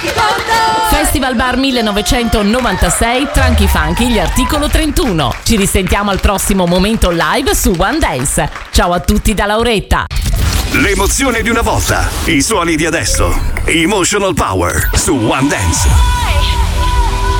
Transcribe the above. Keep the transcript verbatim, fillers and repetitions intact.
Festival Bar millenovecentonovantasei, Tranchi Funky, gli articolo trentuno. Ci risentiamo al prossimo momento live su One Dance. Ciao a tutti da Lauretta. L'emozione di una volta, i suoni di adesso. Emotional Power su One Dance.